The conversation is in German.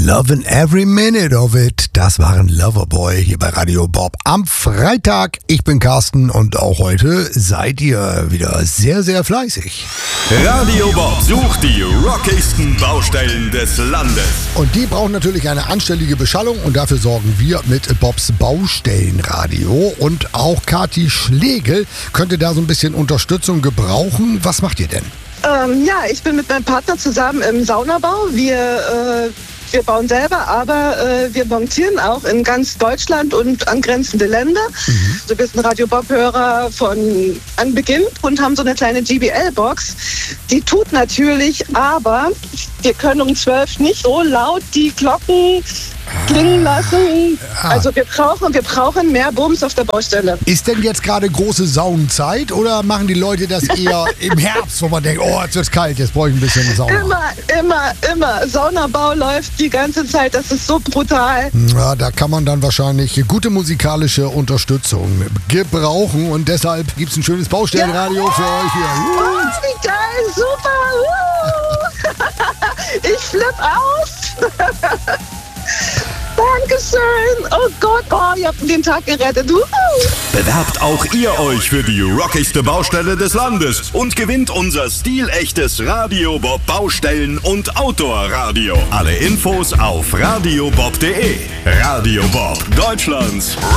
Lovin' Every Minute of It. Das waren Loverboy hier bei Radio Bob am Freitag. Ich bin Carsten und auch heute seid ihr wieder sehr, sehr fleißig. Radio Bob sucht die rockigsten Baustellen des Landes. Und die brauchen natürlich eine anständige Beschallung und dafür sorgen wir mit Bobs Baustellenradio. Und auch Kathi Schlegel könnte da so ein bisschen Unterstützung gebrauchen. Was macht ihr denn? Ja, ich bin mit meinem Partner zusammen im Saunabau. Wir bauen selber, aber wir montieren auch in ganz Deutschland und angrenzende Länder. Also wir sind Radio Bob-Hörer von Anbeginn und haben so eine kleine GBL-Box. Die tut natürlich, aber wir können um 12 nicht so laut die Glocken klingen lassen. Also wir brauchen mehr Bums auf der Baustelle. Ist denn jetzt gerade große Saunenzeit oder machen die Leute das eher im Herbst, wo man denkt, oh, jetzt wird's kalt, jetzt brauche ich ein bisschen Sauna? Immer. Saunabau läuft die ganze Zeit, das ist so brutal. Ja, da kann man dann wahrscheinlich gute musikalische Unterstützung gebrauchen und deshalb gibt's ein schönes Baustellenradio für euch hier. Oh, wie geil, super. Ich flipp aus. Dankeschön. Oh Gott, ihr habt den Tag gerettet. Bewerbt auch ihr euch für die rockigste Baustelle des Landes und gewinnt unser stilechtes Radio Bob Baustellen- und Outdoor-Radio. Alle Infos auf radiobob.de. Radio Bob, Deutschlands